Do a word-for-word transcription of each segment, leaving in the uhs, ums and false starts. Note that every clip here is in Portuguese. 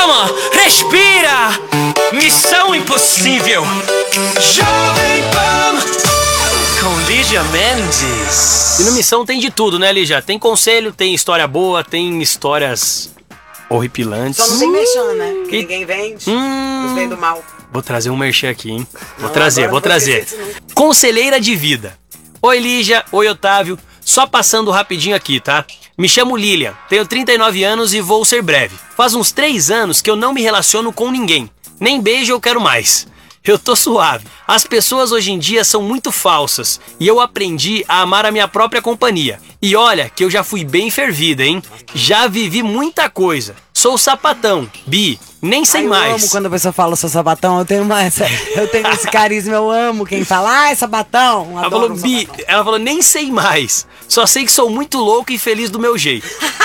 Calma, respira. Missão impossível. Jovem Pan com Lígia Mendes. E no Missão tem de tudo, né, Lígia? Tem conselho, tem história boa, tem histórias horripilantes. Só não tem merchan, né? Que- Ninguém vende. Hum. Os vem do mal. Vou trazer um merchan aqui, hein? Vou Não, trazer, agora vou não vou trazer. esquecer disso nunca. Conselheira de vida. Oi, Lígia. Oi, Otávio. Só passando rapidinho aqui, tá? Me chamo Lilian, tenho trinta e nove anos e vou ser breve. Faz uns três anos que eu não me relaciono com ninguém. Nem beijo eu quero mais. Eu tô suave. As pessoas hoje em dia são muito falsas e eu aprendi a amar a minha própria companhia. E olha que eu já fui bem fervida, hein? Já vivi muita coisa. Sou sapatão, bi, nem sei Ai, eu mais. amo quando a pessoa fala, sou sabatão. Eu tenho, uma, essa, eu tenho esse carisma, eu amo quem fala, ah, é sabatão. Ela falou, bi, ela falou, nem sei mais. Só sei que sou muito louco e feliz do meu jeito.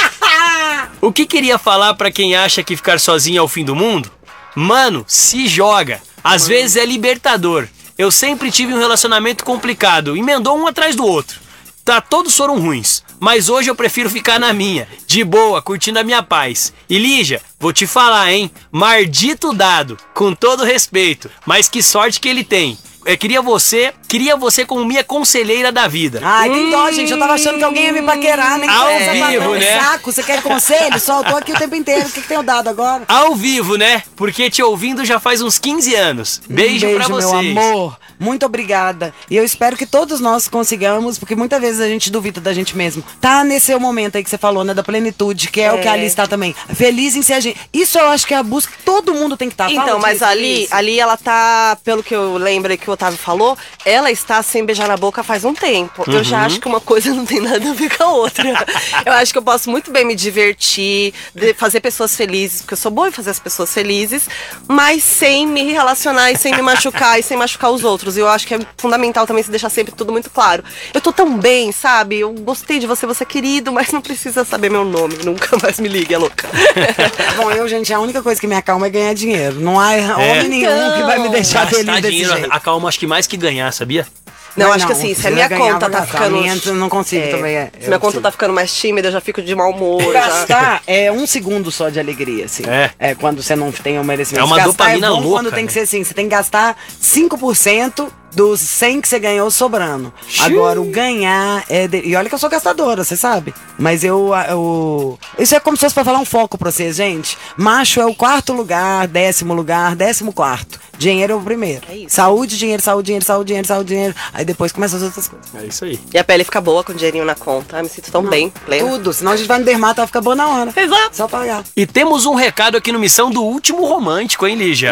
O que queria falar pra quem acha que ficar sozinho é o fim do mundo? Mano, se joga. Às vezes é libertador. Eu sempre tive um relacionamento complicado, emendou um atrás do outro. Tá, todos foram ruins, mas hoje eu prefiro ficar na minha, de boa, curtindo a minha paz. E Lígia, vou te falar, hein? Mardito dado, com todo respeito, mas que sorte que ele tem. Eu queria você, queria você como minha conselheira da vida. Ai, tem dó, gente. Eu tava achando que alguém ia me paquerar, nem Ao que fosse vivo, sabatão. né? Saco, você quer conselho? Só eu tô aqui o tempo inteiro. O que, que tenho dado agora? Ao vivo, né? Porque te ouvindo já faz uns quinze anos. Beijo, um beijo, pra vocês. meu amor. Muito obrigada. E eu espero que todos nós consigamos, porque muitas vezes a gente duvida da gente mesmo. Tá nesse seu momento aí que você falou, né? Da plenitude, que é, o que a Ali está também. Feliz em ser a gente. Isso eu acho que é a busca que todo mundo tem que estar. Então, mas ali, ali ela tá, pelo que eu lembro e que o Otávio falou, ela está sem beijar na boca faz um tempo. Eu já acho que uma coisa não tem nada a ver com a outra. Eu acho que eu posso muito bem me divertir, de fazer pessoas felizes, porque eu sou boa em fazer as pessoas felizes, mas sem me relacionar e sem me machucar e sem machucar os outros. E eu acho que é fundamental também se deixar sempre tudo muito claro. Eu tô tão bem, sabe? Eu gostei de você, você é querido, mas não precisa saber meu nome. Nunca mais me ligue, é louca. Bom, eu, gente, a única coisa que me acalma é ganhar dinheiro. Não há É. homem nenhum que vai me deixar Gastar feliz desse dinheiro, jeito. acalma acho que mais que ganhar, sabia? Não, Mas acho que assim, se a minha ganhar, conta vou tá gastar. ficando. A minha, eu não consigo É, também. É, se eu minha conta consigo. tá ficando mais tímida, eu já fico de mau humor. já. Gastar é um segundo só de alegria, assim. É. É quando você não tem o merecimento. É uma gastar dopamina é bom louca, quando tem né? que ser assim. Você tem que gastar cinco por cento dos cem que você ganhou sobrando. Agora, o ganhar é... De... E olha que eu sou gastadora, você sabe. Mas eu, eu... Isso é como se fosse pra falar um foco pra vocês, gente. Macho é o quarto lugar, décimo lugar, décimo quarto. Dinheiro é o primeiro. É isso. Saúde, dinheiro, saúde, dinheiro, saúde, dinheiro, saúde, dinheiro. Aí depois começam as outras coisas. É isso aí. E a pele fica boa com o dinheirinho na conta. Ai, me sinto tão bem, plena. Tudo. Senão a gente vai no dermato, ela fica boa na hora. Exato. Só pagar. E temos um recado aqui no Missão do Último Romântico, hein, Lígia?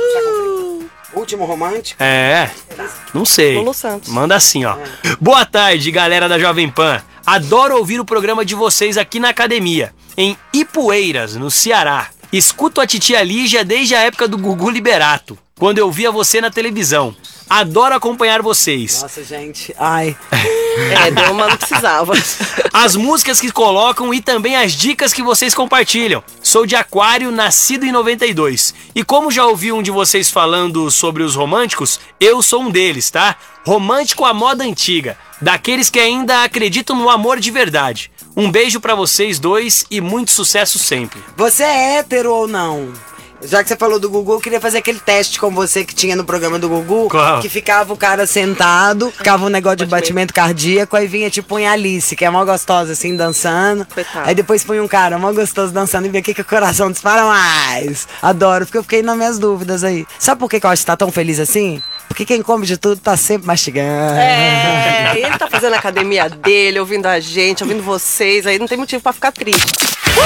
Último romântico. É, não sei. Lulu Santos. Manda assim, ó. Boa tarde, galera da Jovem Pan. Adoro ouvir o programa de vocês aqui na academia, em Ipueiras, no Ceará. Escuto a titia Lígia desde a época do Gugu Liberato, quando eu via você na televisão. Adoro acompanhar vocês. Nossa, gente. Ai. É, deu uma, não precisava. As músicas que colocam e também as dicas que vocês compartilham. Sou de Aquário, nascido em noventa e dois. E como já ouvi um de vocês falando sobre os românticos, eu sou um deles, tá? Romântico à moda antiga. Daqueles que ainda acreditam no amor de verdade. Um beijo pra vocês dois e muito sucesso sempre. Você é hétero ou não? Já que você falou do Gugu, eu queria fazer aquele teste com você que tinha no programa do Gugu. Qual? Que ficava o cara sentado, ficava um negócio de batimento cardíaco, aí vinha tipo em Alice, que é mó gostosa assim, dançando. Coitado. Aí depois põe um cara mó gostoso dançando e vê aqui que o coração dispara mais. Adoro, porque eu fiquei nas minhas dúvidas aí. Sabe por que que eu acho que tá tão feliz assim? Porque quem come de tudo tá sempre mastigando. É, ele tá fazendo a academia dele, ouvindo a gente, ouvindo vocês, aí não tem motivo pra ficar triste.